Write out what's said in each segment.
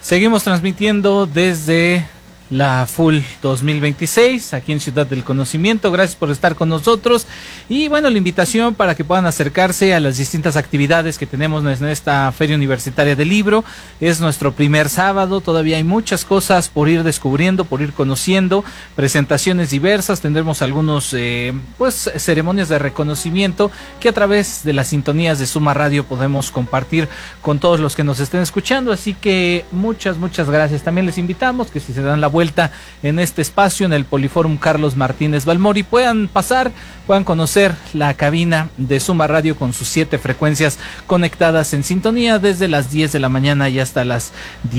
Seguimos transmitiendo desde la FUL 2026 aquí en Ciudad del Conocimiento. Gracias por estar con nosotros y bueno, la invitación para que puedan acercarse a las distintas actividades que tenemos en esta Feria Universitaria del Libro. Es nuestro primer sábado, todavía hay muchas cosas por ir descubriendo, por ir conociendo, presentaciones diversas, tendremos algunos ceremonias de reconocimiento que a través de las sintonías de Suma Radio podemos compartir con todos los que nos estén escuchando, así que muchas gracias. También les invitamos que si se dan la vuelta en este espacio, en el Poliforum Carlos Martínez Balmori, puedan pasar, puedan conocer la cabina de Suma Radio con sus 7 frecuencias conectadas en sintonía desde las 10 de la mañana y hasta las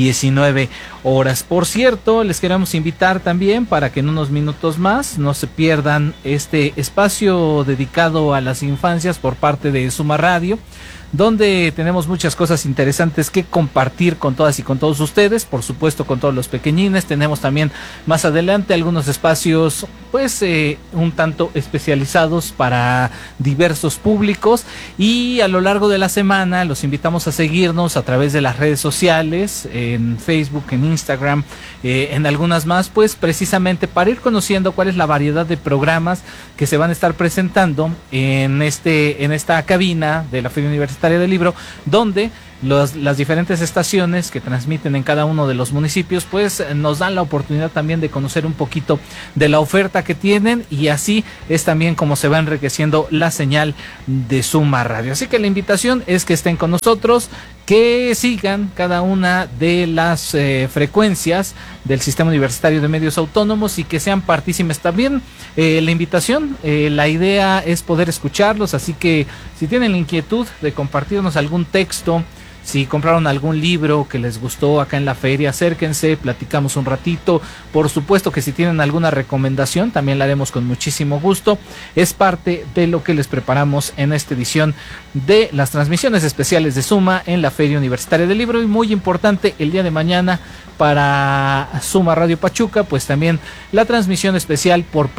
19 horas. Por cierto, les queremos invitar también para que en unos minutos más no se pierdan este espacio dedicado a las infancias por parte de Suma Radio, donde tenemos muchas cosas interesantes que compartir con todas y con todos ustedes, por supuesto con todos los pequeñines. Tenemos también más adelante algunos espacios un tanto especializados para diversos públicos, y a lo largo de la semana los invitamos a seguirnos a través de las redes sociales, en Facebook, en Instagram, en algunas más, pues precisamente para ir conociendo cuál es la variedad de programas que se van a estar presentando en esta cabina de la Feria Universitaria del Libro, donde las diferentes estaciones que transmiten en cada uno de los municipios pues nos dan la oportunidad también de conocer un poquito de la oferta que tienen, y así es también como se va enriqueciendo la señal de Suma Radio. Así que la invitación es que estén con nosotros, que sigan cada una de las frecuencias del Sistema Universitario de Medios Autónomos y que sean partícipes también. La invitación, la idea es poder escucharlos, así que si tienen la inquietud de compartirnos algún texto, si compraron algún libro que les gustó acá en la feria, acérquense, platicamos un ratito. Por supuesto que si tienen alguna recomendación, también la haremos con muchísimo gusto. Es parte de lo que les preparamos en esta edición de las transmisiones especiales de Suma en la Feria Universitaria del Libro. Y muy importante, el día de mañana para Suma Radio Pachuca, pues también la transmisión especial por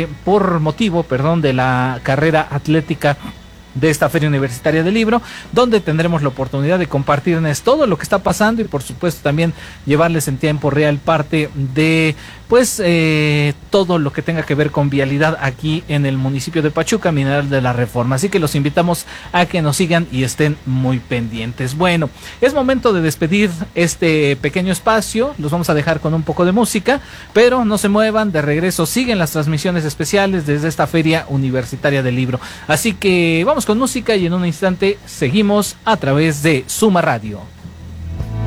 motivo de la carrera atlética de esta Feria Universitaria del Libro, donde tendremos la oportunidad de compartirles todo lo que está pasando y por supuesto también llevarles en tiempo real parte de todo lo que tenga que ver con vialidad aquí en el municipio de Pachuca, Mineral de la Reforma. Así que los invitamos a que nos sigan y estén muy pendientes. Bueno, es momento de despedir este pequeño espacio. Los vamos a dejar con un poco de música, pero no se muevan. De regreso siguen las transmisiones especiales desde esta Feria Universitaria del Libro. Así que vamos con música y en un instante seguimos a través de Suma Radio.